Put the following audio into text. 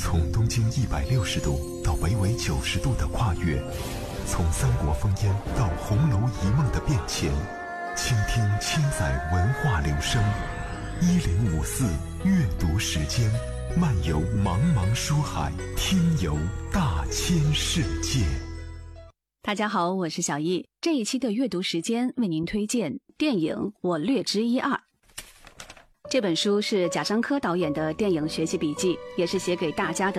从东经160度到北纬90度的跨越，从三国烽烟到红楼一梦的变迁，倾听千载文化流声。1054阅读时间，漫游茫茫书海，听游大千世界。 大家好，我是小易。这一期的阅读时间为您推荐电影《我略知一二》。这本书是贾樟柯导演的电影学习笔记，也是写给大家的